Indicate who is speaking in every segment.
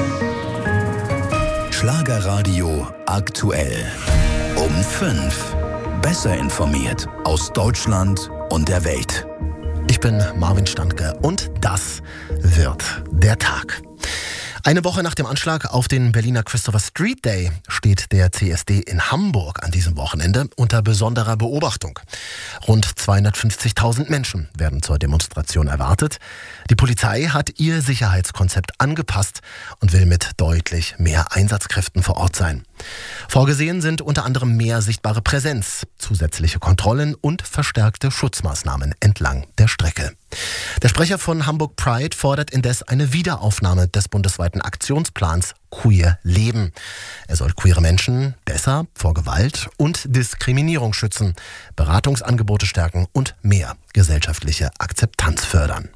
Speaker 1: Schlagerradio aktuell. Um 5. Besser informiert aus Deutschland und der Welt.
Speaker 2: Ich bin Marvin Standke und das wird der Tag. Eine Woche nach dem Anschlag auf den Berliner Christopher Street Day steht der CSD in Hamburg an diesem Wochenende unter besonderer Beobachtung. Rund 250.000 Menschen werden zur Demonstration erwartet. Die Polizei hat ihr Sicherheitskonzept angepasst und will mit deutlich mehr Einsatzkräften vor Ort sein. Vorgesehen sind unter anderem mehr sichtbare Präsenz, zusätzliche Kontrollen und verstärkte Schutzmaßnahmen entlang der Strecke. Der Sprecher von Hamburg Pride fordert indes eine Wiederaufnahme des bundesweiten Aktionsplans Queer Leben. Er soll queere Menschen besser vor Gewalt und Diskriminierung schützen, Beratungsangebote stärken und mehr gesellschaftliche Akzeptanz fördern.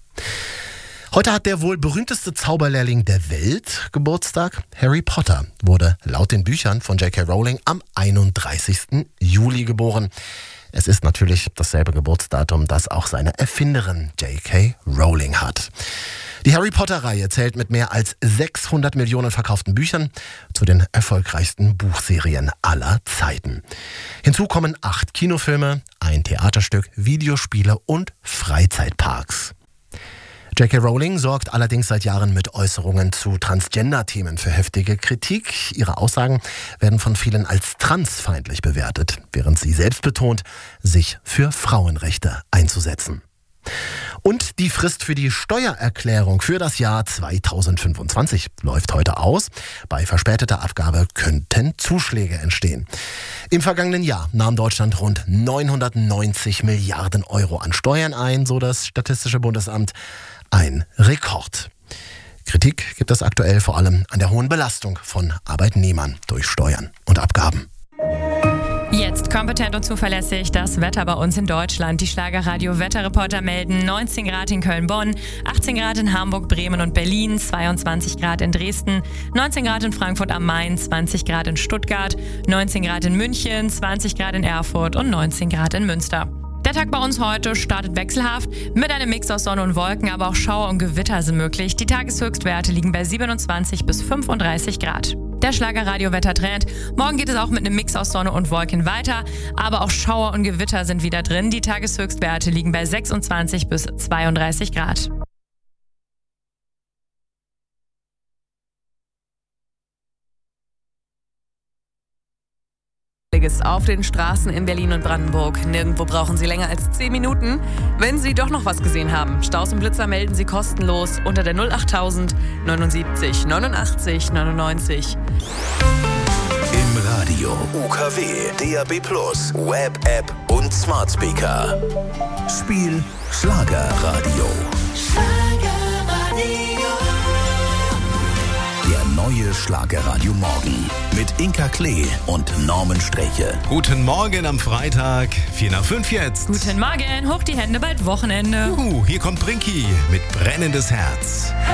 Speaker 2: Heute hat der wohl berühmteste Zauberlehrling der Welt Geburtstag. Harry Potter wurde laut den Büchern von J.K. Rowling am 31. Juli geboren. Es ist natürlich dasselbe Geburtsdatum, das auch seine Erfinderin J.K. Rowling hat. Die Harry Potter-Reihe zählt mit mehr als 600 Millionen verkauften Büchern zu den erfolgreichsten Buchserien aller Zeiten. Hinzu kommen 8 Kinofilme, ein Theaterstück, Videospiele und Freizeitparks. J.K. Rowling sorgt allerdings seit Jahren mit Äußerungen zu Transgender-Themen für heftige Kritik. Ihre Aussagen werden von vielen als transfeindlich bewertet, während sie selbst betont, sich für Frauenrechte einzusetzen. Und die Frist für die Steuererklärung für das Jahr 2025 läuft heute aus. Bei verspäteter Abgabe könnten Zuschläge entstehen. Im vergangenen Jahr nahm Deutschland rund 990 Milliarden Euro an Steuern ein, so das Statistische Bundesamt. Ein Rekord. Kritik gibt es aktuell vor allem an der hohen Belastung von Arbeitnehmern durch Steuern und Abgaben.
Speaker 3: Jetzt kompetent und zuverlässig das Wetter bei uns in Deutschland. Die Schlagerradio-Wetterreporter melden 19 Grad in Köln-Bonn, 18 Grad in Hamburg, Bremen und Berlin, 22 Grad in Dresden, 19 Grad in Frankfurt am Main, 20 Grad in Stuttgart, 19 Grad in München, 20 Grad in Erfurt und 19 Grad in Münster. Der Tag bei uns heute startet wechselhaft mit einem Mix aus Sonne und Wolken, aber auch Schauer und Gewitter sind möglich. Die Tageshöchstwerte liegen bei 27 bis 35 Grad. Der Schlagerradio-Wettertrend. Morgen geht es auch mit einem Mix aus Sonne und Wolken weiter, aber auch Schauer und Gewitter sind wieder drin. Die Tageshöchstwerte liegen bei 26 bis 32 Grad.
Speaker 4: Auf den Straßen in Berlin und Brandenburg. Nirgendwo brauchen Sie länger als 10 Minuten. Wenn Sie doch noch was gesehen haben, Staus und Blitzer melden Sie kostenlos unter der 08000 79 89 99.
Speaker 1: Im Radio, UKW, DAB+, Web-App und Smart Speaker. Spiel Schlagerradio. Der neue Schlagerradio Morgen mit Inka Klee und Norman Streche.
Speaker 5: Guten Morgen am Freitag, 4:05 jetzt.
Speaker 3: Guten Morgen, hoch die Hände, bald Wochenende.
Speaker 5: Hier kommt Brinki mit Brennendes Herz.